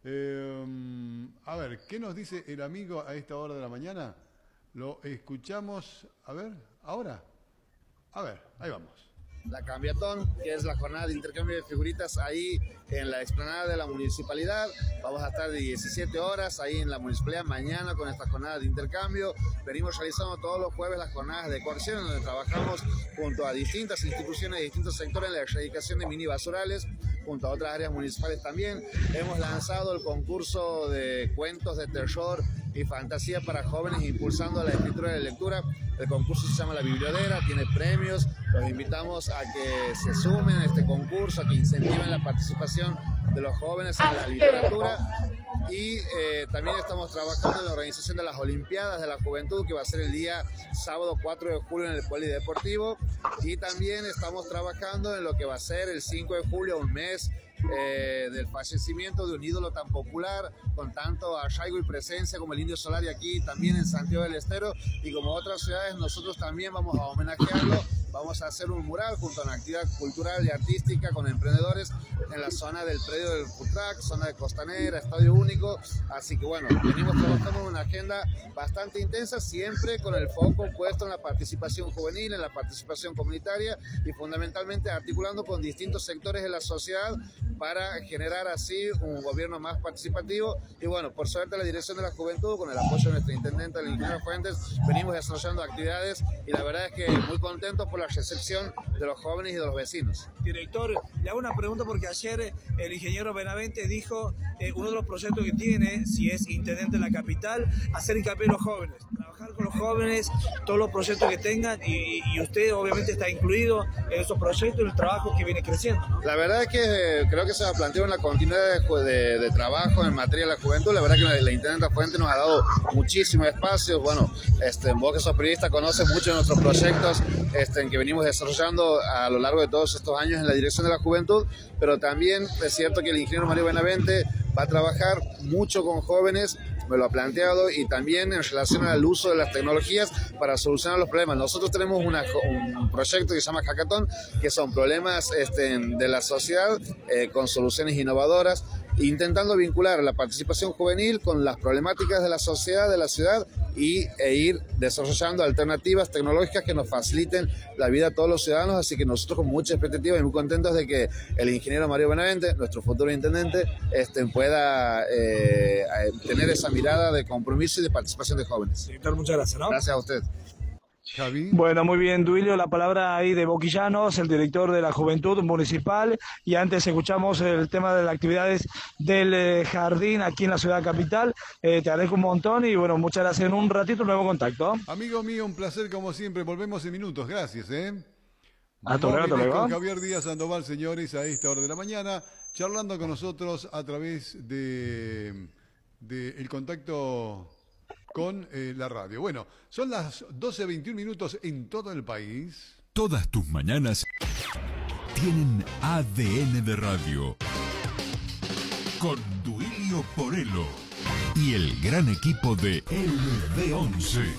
A ver, ¿qué nos dice el amigo a esta hora de la mañana? Lo escuchamos, a ver, ahora. A ver, ahí vamos. La Cambiatón, que es la jornada de intercambio de figuritas ahí en la explanada de la municipalidad. Vamos a estar de 17 horas ahí en la municipalidad mañana con esta jornada de intercambio. Venimos realizando todos los jueves las jornadas de coerción, donde trabajamos junto a distintas instituciones de distintos sectores en la erradicación de mini basurales, junto a otras áreas municipales también. Hemos lanzado el concurso de cuentos de terror y fantasía para jóvenes, impulsando la escritura y la lectura. El concurso se llama La Bibliodera, tiene premios. Los invitamos a que se sumen a este concurso, a que incentiven la participación de los jóvenes en la literatura. Y también estamos trabajando en la organización de las Olimpiadas de la Juventud, que va a ser el día sábado 4 de julio en el Polideportivo. Y también estamos trabajando en lo que va a ser el 5 de julio, un mes del fallecimiento de un ídolo tan popular, con tanto arraigo y presencia como el Indio Solari aquí también en Santiago del Estero, y como otras ciudades. Nosotros también vamos a homenajearlo. Vamos a hacer un mural junto a una actividad cultural y artística con emprendedores en la zona del predio del Futrac, zona de Costanera, Estadio Único. Así que bueno, venimos trabajando en una agenda bastante intensa, siempre con el foco puesto en la participación juvenil, en la participación comunitaria, y fundamentalmente articulando con distintos sectores de la sociedad para generar así un gobierno más participativo. Y bueno, por suerte la Dirección de la Juventud, con el apoyo de nuestra intendente, el ingeniero Fuentes, venimos desarrollando actividades, y la verdad es que muy contentos por la recepción de los jóvenes y de los vecinos. Director, le hago una pregunta porque ayer el ingeniero Benavente dijo uno de los proyectos que tiene, si es intendente de la capital, hacer hincapié en los jóvenes, trabajar con los jóvenes, todos los proyectos que tengan, y usted obviamente está incluido en esos proyectos y el trabajo que viene creciendo, ¿no? La verdad es que creo que se ha planteado una continuidad de trabajo en materia de la juventud. La verdad que la intendenta Fuente nos ha dado muchísimos espacios. Bueno, vos que sos periodista conoces mucho de nuestros proyectos en que venimos desarrollando a lo largo de todos estos años en la Dirección de la Juventud, pero también es cierto que el ingeniero Mario Benavente va a trabajar mucho con jóvenes, me lo ha planteado, y también en relación al uso de las tecnologías para solucionar los problemas. Nosotros tenemos un proyecto que se llama Hackathon, que son problemas de la sociedad con soluciones innovadoras, intentando vincular la participación juvenil con las problemáticas de la sociedad, de la ciudad, e ir desarrollando alternativas tecnológicas que nos faciliten la vida a todos los ciudadanos. Así que nosotros con mucha expectativa y muy contentos de que el ingeniero Mario Benavente, nuestro futuro intendente, pueda tener esa mirada de compromiso y de participación de jóvenes. Director, muchas gracias, ¿no? Gracias a usted. Javi. Bueno, muy bien, Duilio, la palabra ahí de Boquillanos, el director de la Juventud Municipal, y antes escuchamos el tema de las actividades del jardín aquí en la ciudad capital. Te agradezco un montón y bueno, muchas gracias. En un ratito, nuevo contacto. Amigo mío, un placer como siempre. Volvemos en minutos, gracias. Hasta luego. Con Javier Díaz Sandoval, señores, a esta hora de la mañana, charlando con nosotros a través de el contacto con la radio. Bueno, son las 12:21 minutos en todo el país. Todas tus mañanas tienen ADN de radio. Con Duilio Porello y el gran equipo de LB11.